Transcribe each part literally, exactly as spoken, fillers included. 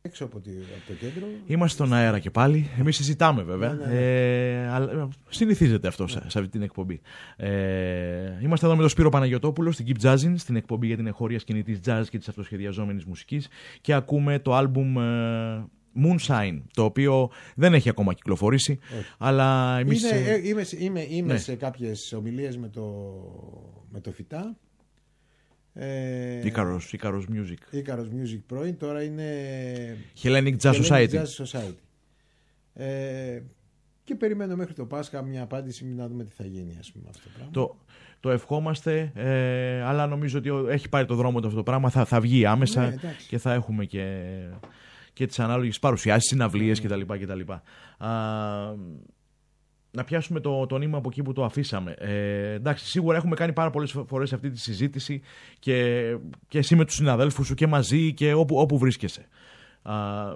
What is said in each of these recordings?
έξω από, τη, από το κέντρο. Είμαστε στον αέρα και πάλι. Εμείς συζητάμε βέβαια. Ναι, ναι, ναι. Ε, αλλά συνηθίζεται αυτό ναι. σε, σε αυτή την εκπομπή. Ε, είμαστε εδώ με τον Σπύρο Παναγιωτόπουλο στην Keep Jazzin, στην εκπομπή για την εγχώρια σκηνή της jazz και της αυτοσχεδιαζόμενης μουσικής. Και ακούμε το άλμπουμ ε, Moonshine, το οποίο δεν έχει ακόμα κυκλοφορήσει. Όχι. Αλλά εμείς... Είναι, ε, είμαι είμαι, είμαι ναι. σε κάποιες ομιλίες με το, με το Φυτά. Ε, Ίκαρος, Ίκαρος Music. Ίκαρος Music πρώην, τώρα είναι Hellenic Jazz Society. Jazz Society. Ε, και περιμένω μέχρι το Πάσχα μια απάντηση, να δούμε τι θα γίνει, ας πούμε, αυτό το πράγμα. Το, το ευχόμαστε, ε, αλλά νομίζω ότι έχει πάρει το δρόμο του αυτό το πράγμα, θα, θα βγει άμεσα ναι, και θα έχουμε και, και τις ανάλογες παρουσιάσεις, συναυλίες ναι. κτλ. κτλ. Α, να πιάσουμε το, το νήμα από εκεί που το αφήσαμε. Ε, εντάξει, σίγουρα έχουμε κάνει πάρα πολλές φορές αυτή τη συζήτηση και, και εσύ με τους συναδέλφους σου και μαζί και όπου, όπου βρίσκεσαι. Α,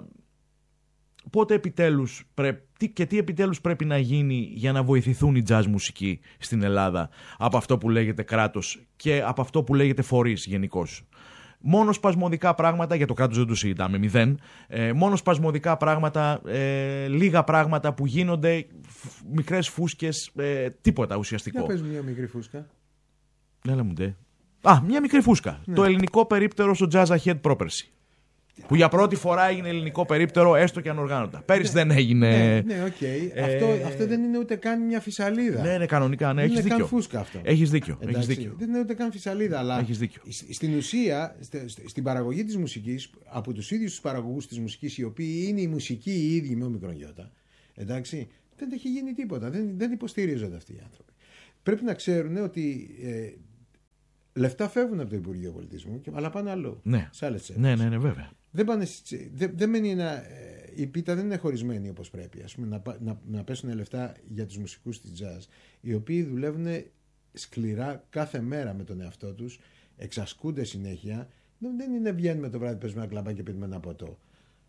πότε επιτέλους πρέπει, και τι επιτέλους πρέπει να γίνει για να βοηθηθούν οι jazz μουσικοί στην Ελλάδα από αυτό που λέγεται κράτος και από αυτό που λέγεται φορείς γενικώς. Μόνο σπασμωδικά πράγματα, για το κράτος δεν το συζητάμε, μηδέν. Ε, μόνο σπασμωδικά πράγματα, ε, λίγα πράγματα που γίνονται, φ, μικρές φούσκες, ε, τίποτα ουσιαστικό. Για πες μια μικρή φούσκα. Έλα μου ντε. Α, μια μικρή φούσκα. Ναι. Το ελληνικό περίπτερο στο Jazz Ahead πρόπερση. Που για πρώτη φορά έγινε ελληνικό περίπτερο, έστω και ανοργάνωτα. Πέρυσι ναι, δεν έγινε. Ναι, ναι, οκ. Okay. Ε... Αυτό, αυτό δεν είναι ούτε καν μια φυσαλίδα. Ναι, ναι, κανονικά. Ναι, δεν έχεις είναι δίκιο. καν φούσκα αυτό. Έχεις δίκιο. Έχεις δίκιο. Δεν είναι ούτε καν φυσαλίδα. Αλλά έχεις δίκιο. Στην ουσία, στην παραγωγή της μουσικής, από τους ίδιους τους παραγωγούς της μουσικής, οι οποίοι είναι οι μουσικοί οι ίδιοι με όμικρον γιώτα, εντάξει, δεν έχει γίνει τίποτα. Δεν, δεν υποστηρίζονται αυτοί οι άνθρωποι. Πρέπει να ξέρουν ότι. Ε, λεφτά φεύγουν από το Υπουργείο Πολιτισμού, αλλά πάνε αλλού. Ναι. Σε άλλες ναι, ναι, ναι, βέβαια. Δεν, πάνε, δεν, δεν μένει ένα, η πίτα δεν είναι χωρισμένη όπως πρέπει, ας πούμε, να, να, να πέσουν λεφτά για τους μουσικούς της jazz, οι οποίοι δουλεύουν σκληρά κάθε μέρα με τον εαυτό τους, εξασκούνται συνέχεια. Δεν είναι βγαίνουμε το βράδυ, παίζουμε ένα κλαμπάκι και πίνουμε ένα ποτό.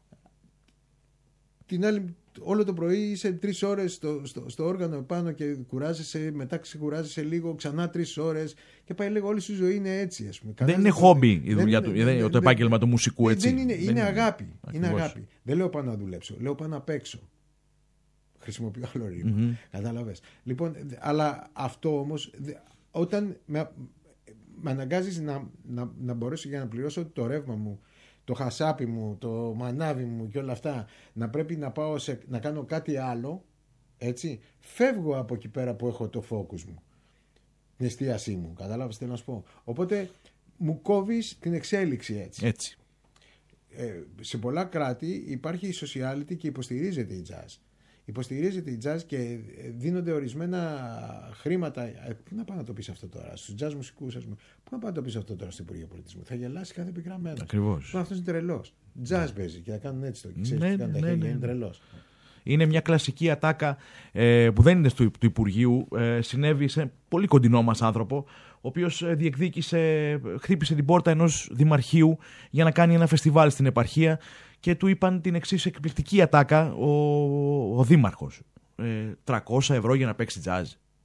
Την άλλη, όλο το πρωί είσαι τρεις ώρες στο, στο, στο όργανο επάνω και κουράζεσαι, μετά ξεκουράζεσαι λίγο, ξανά τρεις ώρες και πάει λίγο. Όλη σου ζωή είναι έτσι, ας πούμε. Δεν είναι χόμπι η δουλειά του, δεν είναι το επάγγελμα του μουσικού, έτσι. Δεν είναι, είναι, είναι αγάπη. Είναι αγάπη. Δεν λέω πάνω να δουλέψω, λέω πάνω να παίξω. Χρησιμοποιώ άλλο ρήμα. Mm-hmm. Κατάλαβες. Λοιπόν, αλλά αυτό όμως, όταν με, με αναγκάζεις να, να, να μπορέσω για να πληρώσω το ρεύμα μου, το χασάπι μου, το μανάβι μου και όλα αυτά, να πρέπει να πάω σε, να κάνω κάτι άλλο, έτσι, φεύγω από εκεί πέρα που έχω το focus μου, την εστίασή μου, κατάλαβες τι να σου πω. Οπότε μου κόβεις την εξέλιξη έτσι. έτσι. Ε, σε πολλά κράτη υπάρχει η sociality και υποστηρίζεται η jazz. Υποστηρίζεται η jazz και δίνονται ορισμένα χρήματα. Πού να πάω να το πεις αυτό τώρα, στους jazz μουσικούς, ας πούμε. Πού να πάω να το πεις αυτό τώρα στο Υπουργείο Πολιτισμού. Θα γελάσει κάθε επιγραμμένο. Ακριβώς. Αυτός είναι τρελός. Jazz παίζει και θα κάνουν έτσι το. Ξέρεις ναι, τι κάνουν τα ναι, χέρια, ναι. είναι τρελός. Είναι μια κλασική ατάκα ε, που δεν είναι στο, του Υπουργείου. Ε, συνέβη σε πολύ κοντινό μας άνθρωπο, ο οποίος διεκδίκησε, χτύπησε την πόρτα ενός δημαρχείου για να κάνει ένα φεστιβάλ στην επαρχία. Και του είπαν την εξής εκπληκτική ατάκα ο, ο δήμαρχος. Ε, τριακόσια ευρώ για να παίξει jazz.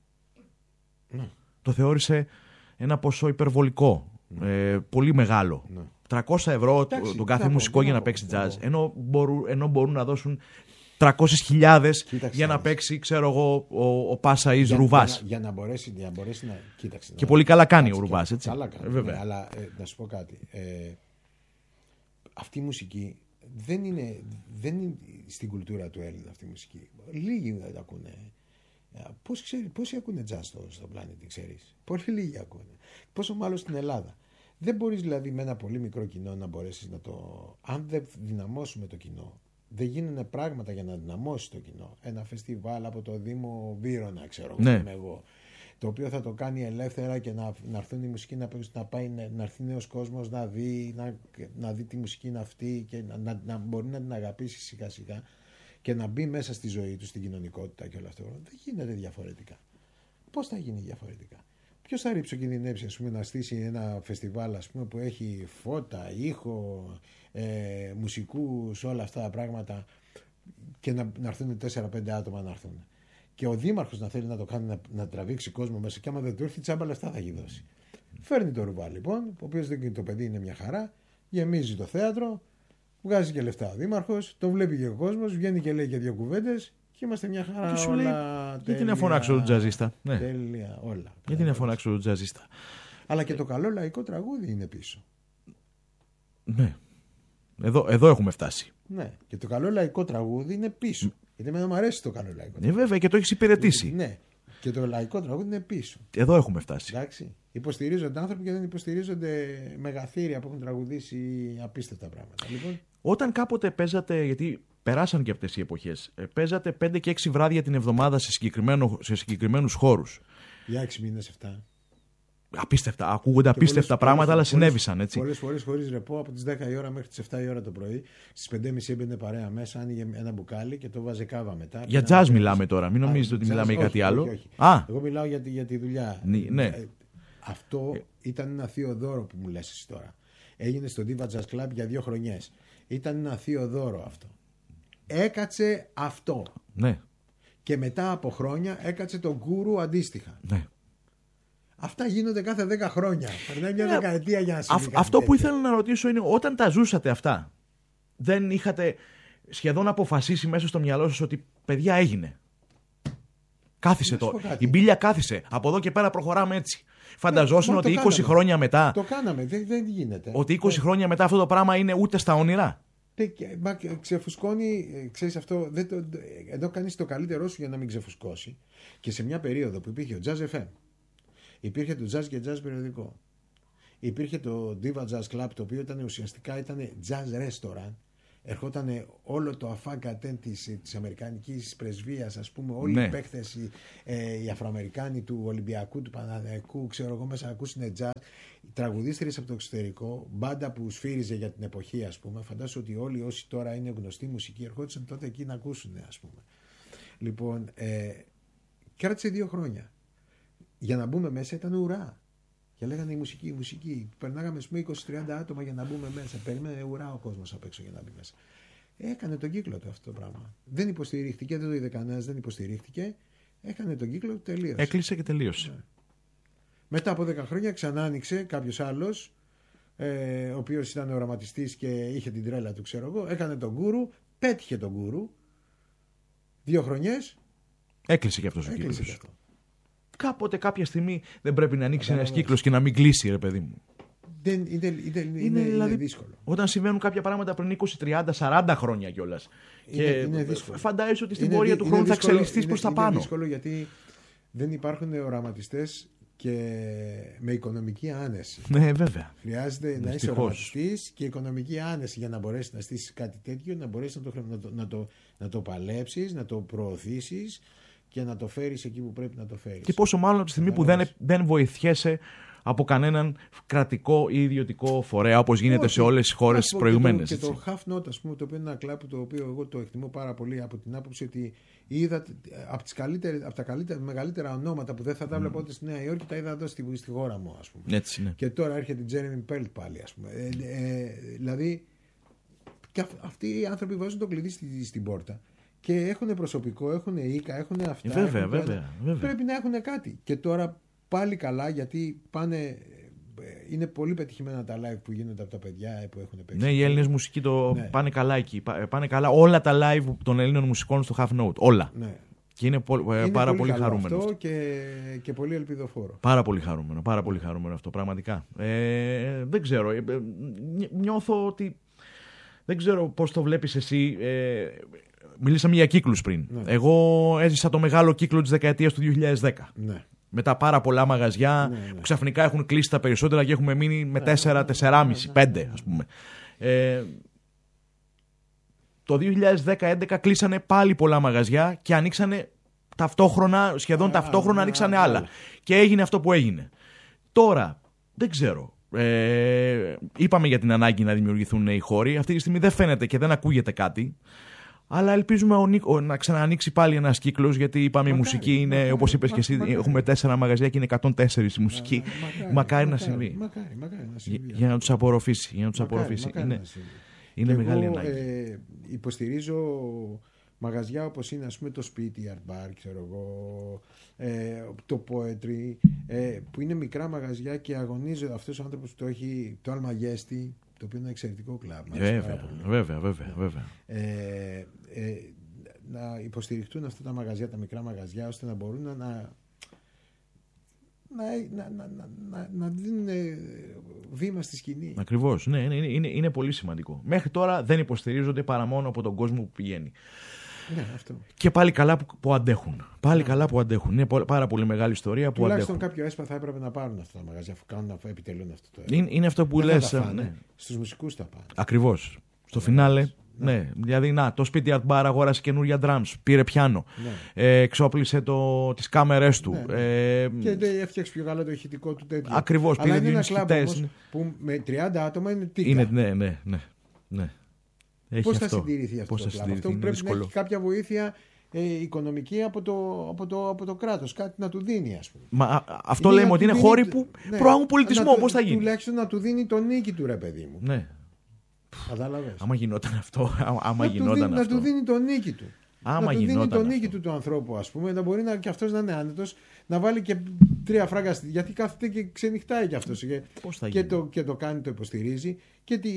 Ναι. Το θεώρησε ένα ποσό υπερβολικό. Ναι. Ε, πολύ μεγάλο. Ναι. τριακόσια ευρώ Εντάξει, τον κάθε μουσικό πω, για να παίξει jazz. Ενώ μπορούν, ενώ μπορούν να δώσουν τριακόσιες χιλιάδες για να παίξει, ξέρω εγώ, ο, ο Πάσα Ις Ρουβάς. Για, για, να μπορέσει, για να μπορέσει να. Κοίταξε. Και να, πολύ καλά κάνει ο Ρουβάς, έτσι. Καλά κάνει. Βέβαια. Ναι, αλλά ε, να σου πω κάτι. Ε, αυτή η μουσική. Δεν είναι, δεν είναι στην κουλτούρα του Έλληνα αυτή η μουσική. Λίγοι ακούνε. Πώς ξέρει, πόσοι ακούνε jazz στο, στον πλανήτη, ξέρεις. Πολύ λίγοι ακούνε. Πόσο μάλλον στην Ελλάδα. Δεν μπορείς δηλαδή με ένα πολύ μικρό κοινό να μπορέσεις να το. Αν δεν δυναμώσουμε το κοινό, δεν γίνουν πράγματα για να δυναμώσει το κοινό. Ένα φεστιβάλ από το Δήμο Βύρωνα, ξέρω ναι. είμαι εγώ. Το οποίο θα το κάνει ελεύθερα και να, να έρθουν οι μουσικοί να, να, πάει, να έρθει νέος κόσμος να δει, να, να δει τη μουσική είναι αυτή και να, να, να μπορεί να την αγαπήσει σιγά σιγά και να μπει μέσα στη ζωή του, στην κοινωνικότητα και όλο αυτό. Δεν γίνεται διαφορετικά. Πώς θα γίνει διαφορετικά. Ποιος θα ρίψει κινδυνεύσει, ας πούμε, να στήσει ένα φεστιβάλ, ας πούμε, που έχει φώτα, ήχο, ε, μουσικούς, όλα αυτά τα πράγματα και να, να έρθουν τέσσερα πέντε άτομα να έρθουν. Και ο δήμαρχος να θέλει να το κάνει να, να τραβήξει κόσμο μέσα και άμα δεν του έρθει τσάμπα λεφτά θα έχει δώσει. Φέρνει το Ρουβά λοιπόν, ο οποίος δεν το παιδί είναι μια χαρά, γεμίζει το θέατρο, βγάζει και λεφτά ο δήμαρχος, το βλέπει και ο κόσμος, βγαίνει και λέει και δύο κουβέντες και είμαστε μια χαρά. Και όλα. Λέει, γιατί να φωνάξω τον τζαζίστα. Ναι. Τέλεια, όλα. Γιατί να φωνάξω τον τζαζίστα. Αλλά και το καλό λαϊκό τραγούδι είναι πίσω. Ναι. Εδώ, εδώ έχουμε φτάσει. Ναι. Και το καλό λαϊκό τραγούδι είναι πίσω. Mm. Γιατί εμένα μου αρέσει το καλό λαϊκό τραγούδι. Ναι, βέβαια, και το έχει υπηρετήσει. Ναι. Και το λαϊκό τραγούδι είναι πίσω. Εδώ έχουμε φτάσει. Εντάξει. Υποστηρίζονται άνθρωποι και δεν υποστηρίζονται μεγαθύρια που έχουν τραγουδήσει απίστευτα πράγματα. Λοιπόν. Όταν κάποτε παίζατε, γιατί περάσαν και αυτές οι εποχές, παίζατε πέντε και έξι βράδια την εβδομάδα σε, σε συγκεκριμένους χώρους. Για έξι μήνες, εφτά. Απίστευτα. Ακούγονται και απίστευτα πολλές, πράγματα, πολλές, αλλά συνέβησαν. Έτσι. Πολλές φορές χωρίς ρεπό, από τις δέκα η ώρα μέχρι τις εφτά η ώρα το πρωί. Στις πέντε και μισή έμπαινε παρέα μέσα, άνοιγε ένα μπουκάλι και το βάζε κάβα μετά. Για τζαζ μιλάμε τώρα. Μην νομίζετε ότι μιλάμε για κάτι όχι, άλλο. Όχι, όχι. Α. Εγώ μιλάω για τη, για τη δουλειά. Ναι. Ε, αυτό ήταν ένα θείο δώρο που μου λες εσύ τώρα. Έγινε στο Diva Jazz Club για δύο χρονιές. Ήταν ένα θείο δώρο αυτό. Έκατσε αυτό. Ναι. Και μετά από χρόνια έκατσε τον Γκούρου αντίστοιχα. Ναι. Αυτά γίνονται κάθε δέκα χρόνια. Περνάει μια δεκαετία για να συμβεί. Αυτό που ήθελα να ρωτήσω είναι, όταν τα ζούσατε αυτά, δεν είχατε σχεδόν αποφασίσει μέσα στο μυαλό σας ότι παιδιά έγινε? Κάθισε το. Η μπίλια κάθισε. Από εδώ και πέρα προχωράμε έτσι. Φανταζόσουν ότι είκοσι κάναμε. χρόνια μετά. Το κάναμε, δεν, δεν γίνεται. Ότι είκοσι δεν... χρόνια μετά αυτό το πράγμα είναι ούτε στα όνειρα. Μα ξεφουσκώνει, ξέρεις αυτό. Δεν το, εδώ κάνεις το καλύτερό σου για να μην ξεφουσκώσει. Και σε μια περίοδο που υπήρχε ο Jazz εφ εμ, υπήρχε το Jazz και Jazz περιοδικό, υπήρχε το Diva Jazz Club, το οποίο ήταν ουσιαστικά ήταν jazz restaurant. Ερχόταν όλο το αφάκατεν της, της Αμερικανικής πρεσβείας, ας πούμε, όλοι ναι. οι παίκτες, οι, ε, οι Αφροαμερικάνοι του Ολυμπιακού, του Παναθηναϊκού, ξέρω εγώ, μέσα να ακούσουν jazz, οι τραγουδίστριες από το εξωτερικό, μπάντα που σφύριζε για την εποχή, ας πούμε. Φαντάσου ότι όλοι όσοι τώρα είναι γνωστοί μουσικοί ερχόντουσαν τότε εκεί να ακούσουν, ας πούμε. Λοιπόν, ε, κράτησε δύο χρόνια. Για να μπούμε μέσα ήταν ουρά. Και λέγανε η μουσική, η μουσική. Περνάγαμε με είκοσι με τριάντα άτομα για να μπούμε μέσα. Περίμενε ουρά ο κόσμος απ' έξω για να μπει μέσα. Έκανε τον κύκλο του αυτό το πράγμα. Δεν υποστηρίχτηκε, δεν το είδε κανένας, δεν υποστηρίχτηκε. Έκανε τον κύκλο του, τελείωσε. Έκλεισε και τελείωσε. Ναι. Μετά από δέκα χρόνια ξανά άνοιξε κάποιος άλλος, ε, ο οποίος ήταν οραματιστής και είχε την τρέλα του, ξέρω εγώ. Έκανε τον Γκούρου, πέτυχε τον Γκούρου. Δύο χρονιές. Έκλεισε και αυτός ο κύκλος. Κάποτε, κάποια στιγμή δεν πρέπει να ανοίξει ένας κύκλος και να μην κλείσει, ρε παιδί μου. Δεν, είναι, είναι, είναι, είναι, δηλαδή, είναι δύσκολο. Όταν συμβαίνουν κάποια πράγματα πριν είκοσι, τριάντα, σαράντα χρόνια κιόλας. Είναι, και είναι δύσκολο. Φαντάζεσαι ότι στην είναι, πορεία του χρόνου θα εξελιχθείς προς τα πάνω. Είναι δύσκολο γιατί δεν υπάρχουν οραματιστές και με οικονομική άνεση. Ναι, βέβαια. Χρειάζεται Δυστυχώς. να είσαι οραματιστής και οικονομική άνεση για να μπορέσεις να στήσεις κάτι τέτοιο, να μπορέσεις να το, να το, να το, να το παλέψεις, να το προωθήσεις και να το φέρεις εκεί που πρέπει να το φέρεις. Και πόσο μάλλον από τη στιγμή που δεν, δεν βοηθιέσαι από κανέναν κρατικό ή ιδιωτικό φορέα, όπως γίνεται Όχι, σε όλες τις χώρες τις προηγουμένες. Και το, και το Half Note, ας πούμε, το οποίο είναι ένα κλαμπ το οποίο εγώ το εκτιμώ πάρα πολύ από την άποψη ότι είδα από, τις καλύτερες, από τα καλύτερα, μεγαλύτερα ονόματα που δεν θα τα βλέπω mm. στη Νέα Υόρκη, τα είδα εδώ στη, στη χώρα μου, ας πούμε. Έτσι, ναι. Και τώρα έρχεται η Jeremy Pelt πάλι, ας πούμε. Ε, ε, δηλαδή, και αυτοί οι άνθρωποι βάζουν το κλειδί στη, στην πόρτα. Και έχουν προσωπικό, έχουν οίκα, έχουν αυτά. Βέβαια, έχουν βέβαια, βέβαια. Πρέπει να έχουν κάτι. Και τώρα πάλι καλά, γιατί πάνε, είναι πολύ πετυχημένα τα live που γίνονται από τα παιδιά που έχουν παίξει. Ναι, οι Έλληνες μουσικοί το ναι. πάνε καλά εκεί. Πάνε καλά όλα τα live των Ελλήνων μουσικών στο Half Note. Όλα. Ναι. Και είναι, πο, είναι πάρα πολύ, πολύ χαρούμενο. Αυτό και, και πολύ ελπιδοφόρο. Πάρα πολύ χαρούμενο. Πάρα πολύ χαρούμενο αυτό, πραγματικά. Ε, δεν ξέρω. Ε, νιώθω ότι. Δεν ξέρω πώς το βλέπεις εσύ. Ε, Μιλήσαμε για κύκλους πριν. Ναι. Εγώ έζησα το μεγάλο κύκλο της δεκαετίας του δύο χιλιάδες δέκα. Ναι. Με τα πάρα πολλά μαγαζιά ναι, ναι. που ξαφνικά έχουν κλείσει τα περισσότερα και έχουμε μείνει με τέσσερα, τέσσερα και μισό, πέντε ας πούμε. Ε, το δύο χιλιάδες δέκα έντεκα κλείσανε πάλι πολλά μαγαζιά και ανοίξανε ταυτόχρονα, σχεδόν α, ταυτόχρονα α, ανοίξανε α, άλλα. Α, και έγινε αυτό που έγινε. Τώρα, δεν ξέρω. Ε, είπαμε για την ανάγκη να δημιουργηθούν νέοι χώροι. Αυτή τη στιγμή δεν φαίνεται και δεν ακούγεται κάτι. Αλλά ελπίζουμε ο Νίκο, να ξανανοίξει πάλι ένας κύκλος, γιατί είπαμε μακάρι, η μουσική είναι, μακάρι, όπως είπες μακάρι, και εσύ, μακάρι. Έχουμε τέσσερα μαγαζιά και είναι εκατόν τέσσερα η μουσική. Μακάρι, μακάρι, μακάρι να συμβεί. Μακάρι, μακάρι να συμβεί. Για, για να τους απορροφήσει. Για να τους μακάρι, απορροφήσει. Μακάρι είναι είναι μεγάλη εγώ, ανάγκη. Ε, υποστηρίζω μαγαζιά όπως είναι, ας πούμε, το σπίτι, Art Bar, ξέρω εγώ, ε, το Poetry, ε, που είναι μικρά μαγαζιά και αγωνίζω αυτός ο άνθρωπος που το έχει, το Αλμαγέστη, το οποίο είναι ένα εξαιρετικό κλαμπ. Βέβαια, βέβαια, βέβαια, βέβαια. Ε, ε, να υποστηριχτούν αυτά τα μαγαζιά, τα μικρά μαγαζιά, ώστε να μπορούν να, να, να, να, να, να δίνουν βήμα στη σκηνή. Ακριβώς, ναι, είναι, είναι, είναι πολύ σημαντικό. Μέχρι τώρα δεν υποστηρίζονται παρά μόνο από τον κόσμο που πηγαίνει. Ναι, αυτό. Και πάλι καλά που, που αντέχουν. Πάλι ναι. καλά που αντέχουν. Είναι πάρα πολύ μεγάλη ιστορία που τουλάχιστον αντέχουν. Κάποιο έσπα θα έπρεπε να πάρουν αυτά τα μαγαζιά αφού κάνουν, αφού επιτελούν αυτό το έργο. Είναι, είναι αυτό που λες. Ναι. Στους μουσικούς τα πάνε. Ακριβώς. Στο φινάλε. Ναι. ναι. Δηλαδή, να, το Speedy Art Bar αγόρασε καινούργια drums. Πήρε πιάνο. Ναι. Ε, εξόπλισε το, τις κάμερες του. Ναι, ναι. Ε, και έφτιαξε πιο καλά το ηχητικό του τέτοιο. Ακριβώς. Αλλά είναι ένα κλαμπ όμως που με τριάντα άτομα είναι τίκα. Είναι, ναι, ναι, ναι. ναι. Πώς θα συντηρηθεί αυτό το κλαμπ? Αυτό πρέπει δύσκολο. Να έχει κάποια βοήθεια ε, οικονομική από το, από το, από το κράτος. Κάτι να του δίνει, ας πούμε. Μα, α, αυτό είναι λέμε ότι είναι δίνει, χώροι που ναι, προάγουν πολιτισμό. Πώς θα γίνει? Τουλάχιστον να του δίνει το νίκη του, ρε παιδί μου. Ναι. Κατάλαβες. Άμα γινόταν αυτό. Άμα να, γινόταν του δίνει, αυτό. να του δίνει το νίκη του. Άμα να του δίνει το νίκη αυτό. του του ανθρώπου, ας πούμε, να μπορεί να, και αυτός να είναι άνετος, να βάλει και τρία φράγκα. Γιατί κάθεται και ξενυχτάει κι αυτός. Και, και, το, και το κάνει, το υποστηρίζει. Και τη,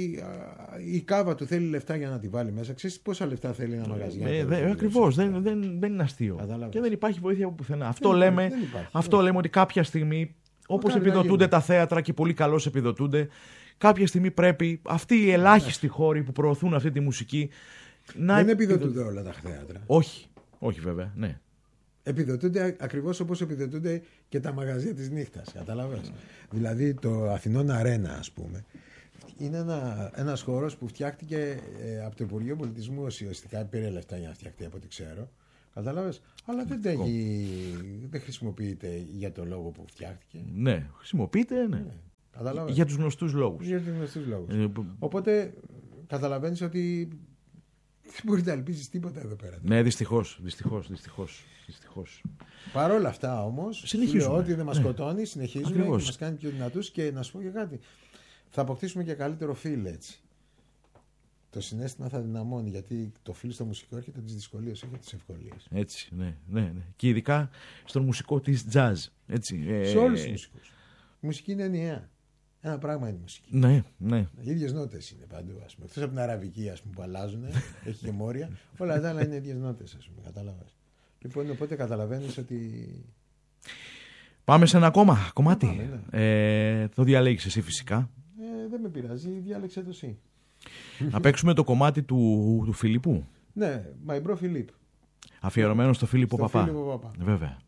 η κάβα του θέλει λεφτά για να τη βάλει μέσα. Ξέρεις πόσα λεφτά θέλει ένα μαγαζί? Ε, Ακριβώς, δεν, δεν, δεν είναι αστείο. Κατάλαβες. Και δεν υπάρχει βοήθεια από πουθενά. Αυτό, δεν λέμε, δεν υπάρχει, αυτό λέμε ότι κάποια στιγμή, όπως επιδοτούνται τα θέατρα και πολύ καλώς επιδοτούνται, κάποια στιγμή πρέπει αυτοί οι ελάχιστοι χώροι που προωθούν αυτή τη μουσική. Να δεν επιδοτούνται όλα τα θέατρα. Όχι, όχι βέβαια, ναι. Επιδοτούνται ακριβώς όπως επιδοτούνται και τα μαγαζιά της νύχτας. Καταλαβαίνεις. Mm. Δηλαδή το Αθηνών Αρένα, ας πούμε, είναι ένα, ένας χώρος που φτιάχτηκε ε, από το Υπουργείο Πολιτισμού ουσιαστικά. Πήρε λεφτά για να φτιαχτεί από ό,τι ξέρω. Καταλάβες. Αλλά δεν, τέχει, δεν χρησιμοποιείται για το λόγο που φτιάχτηκε. Ναι, χρησιμοποιείται, ναι. ναι. Καταλάβες. Για τους γνωστούς λόγους. Για τους γνωστούς λόγους. Ε, Οπότε καταλαβαίνεις ότι δεν μπορεί να ελπίζεις τίποτα εδώ πέρα. Ναι, δυστυχώς, δυστυχώς, δυστυχώς, δυστυχώς. Παρ' όλα αυτά όμως, συνεχίζουμε. Ότι δεν μας ναι. σκοτώνει, συνεχίζουμε Ακριβώς. Και μας κάνει πιο δυνατούς. Και να σου πω και κάτι, θα αποκτήσουμε και καλύτερο φeel έτσι. Το συναίσθημα θα δυναμώνει, γιατί το feel στο μουσικό έρχεται τις δυσκολίες, όχι τις ευκολίες. Έτσι, ναι, ναι, ναι. Και ειδικά στον μουσικό της jazz. Έτσι, ε... Σε όλους τους μουσικούς. Η μουσική είναι ενιαία. Ένα πράγμα είναι η μουσική. Ναι, ναι. Οι ίδιες νότες είναι παντού, ας πούμε. Εκτός από την αραβική, ας πούμε, που αλλάζουν, έχει και μόρια. Όλα τα άλλα είναι ίδιες νότες, ας πούμε. Κατάλαβες. Λοιπόν, οπότε καταλαβαίνεις ότι. Πάμε σε ένα ακόμα κομμάτι. Πάμε, ναι. ε, το διαλέγεις εσύ φυσικά. Ε, δεν με πειράζει, διάλεξε το εσύ. Να παίξουμε το κομμάτι του, του Φιλιππού. Ναι, Μαϊμπρό Φιλίπ. Αφιερωμένο στο Φίλιππο Παπά. Παπά. Βέβαια.